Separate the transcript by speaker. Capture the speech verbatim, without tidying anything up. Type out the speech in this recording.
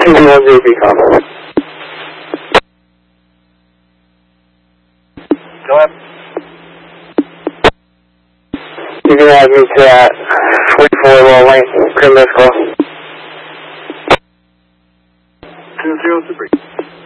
Speaker 1: two two one zero Beacon.
Speaker 2: Go ahead.
Speaker 1: You can add me to that forty-four Low Lane, Criminal Call.
Speaker 2: two zero three.